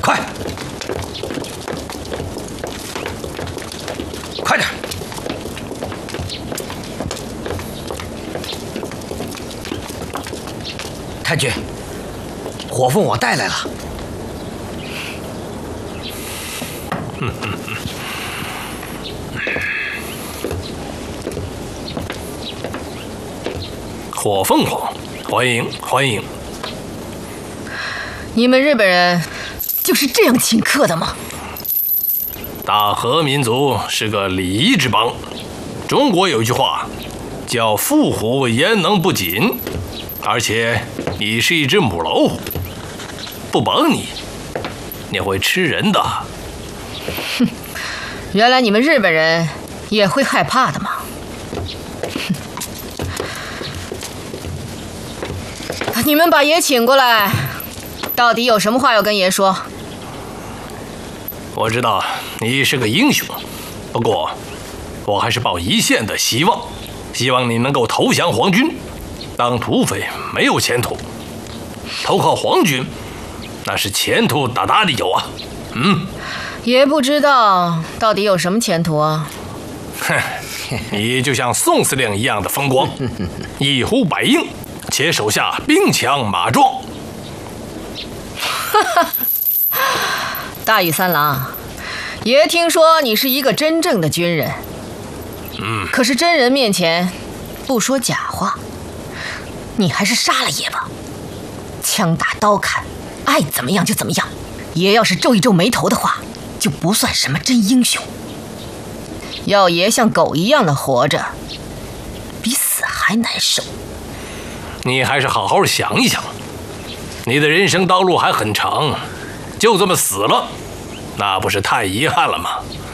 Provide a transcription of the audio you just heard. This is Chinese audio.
快，快点！太君，火凤我带来了。 火凤凰，欢迎欢迎！ 你们日本人就是这样请客的吗？ 大和民族是个礼仪之邦，中国有句话叫"伏虎焉能不紧"，而且你是一只母老虎，不帮你，你会吃人的。 哼，原来你们日本人也会害怕的吗？你们把爷请过来，到底有什么话要跟爷说？ 我知道你是个英雄，不过我还是抱一线的希望，希望你能够投降皇军。当土匪没有前途，投靠皇军那是前途大大的有啊。 爷不知道到底有什么前途啊？ 哼，你就像宋司令一样的风光，一呼百应，且手下兵强马壮。 大羽三郎，爷听说你是一个真正的军人，可是真人面前不说假话，你还是杀了爷吧。枪打刀砍，爱怎么样就怎么样。爷要是皱一皱眉头的话，就不算什么真英雄。要爷像狗一样的活着，比死还难受。 你还是好好想一想，你的人生道路还很长，就这么死了，那不是太遗憾了吗？